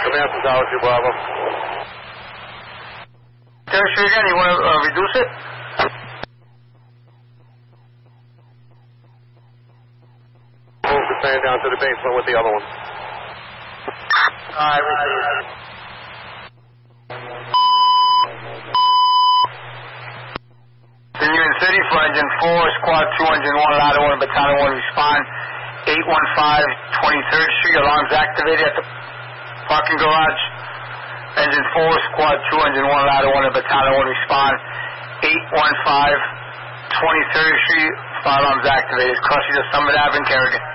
Command to Tower 2 Bravo. Terry Street again, you want to reduce it? Move the fan down to the basement with the other one. Alright, reduce. Union City for Engine 4, Squad 2, Engine 1, Ladder 1, Battalion 1, respond. 815 23rd Street, alarms activated at the parking garage. Engine 4, Squad 2, Engine 1, Ladder 1, and Battalion 1, respond. 815 23rd Street, fire alarms activated. Crossing the Summit Ave in Kerrigan.